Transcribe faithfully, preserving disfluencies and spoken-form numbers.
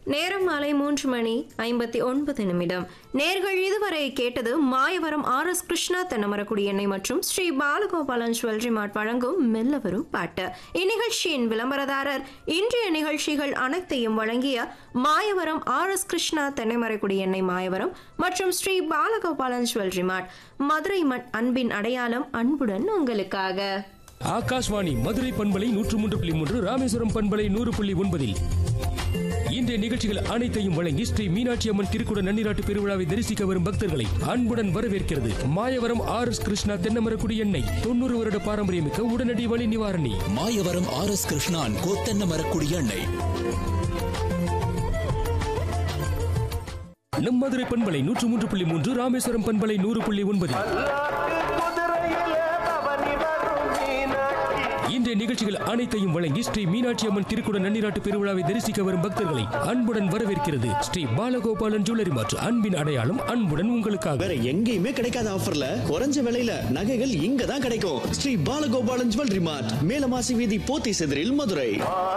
நேரம் மாலை மூன்று மணி ஐம்பத்தி ஒன்பது நிமிடம். நேர்கள் இதுவரை கேட்டது மாயவரம் ஆர் எஸ் கிருஷ்ணா தென்னமரக்குடி எண்ணெய் மற்றும் ஸ்ரீ பாலகோபாலன் ஜுவல்லரி மார்ட் வழங்கும் மெல்ல வரும் பாட்டு. இந்நிகழ்ச்சியின் விளம்பரதாரர் இன்றைய நிகழ்ச்சிகள் அனைத்தையும் வழங்கிய மாயவரம் ஆர் எஸ் கிருஷ்ணா தென்னமரக்குடி எண்ணெய் மாயவரம் மற்றும் ஸ்ரீ பாலகோபாலன் ஜுவல்லரி மார்ட், மதுரை மண் அன்பின் அடையாளம், அன்புடன் உங்களுக்காக. ஆகாஷ்வாணி மதுரை பண்பலை நூற்று மூன்று புள்ளி மூன்று, ராமேஸ்வரம் பண்பலை நூறு புள்ளி ஒன்பதில் இன்றைய நிகழ்ச்சிகள் அனைத்தையும் வழங்கி ஸ்ரீ மீனாட்சி அம்மன் திருக்குட நன்னிராட்டு பெருவிழாவை தரிசிக்க வரும் பக்தர்களை அன்புடன் வரவேற்கிறது மாயவரம் ஆர் எஸ் கிருஷ்ணா தென்னமரக்குடி எண்ணெய். தொண்ணூறு வருட பாரம்பரியமிக்க உடனடி வலி நிவாரணி. மாயவரம் ஆர் எஸ் கிருஷ்ணான் தென்னமரக்குடி எண்ணெய். நம் மதுரை பண்பலை நூற்று மூன்று புள்ளி மூன்று, ராமேஸ்வரம் பண்பலை நூறு புள்ளி ஒன்பதில் இன்றைய நிகழ்ச்சிகள் அனைத்தையும் வழங்கி ஸ்ரீ மீனாட்சி அம்மன் திருக்குட நன்னிராட்டு பெருவிழாவை தரிசிக்க வரும் பக்தர்களை அன்புடன் வரவேற்கிறது ஸ்ரீ பாலகோபாலன் ஜுவல்லரி மார்ட், அன்பின் அடையாளம், அன்புடன் உங்களுக்காக. வேற எங்கேயுமே கிடைக்காத ஆஃபர்ல குறைஞ்ச விலையில நகைகள் இங்க தான் கிடைக்கும். ஸ்ரீ பாலகோபாலன் ஜுவல்லரி மார்ட், மேலமாசி வீதி, போத்தி செதிரில், மதுரை.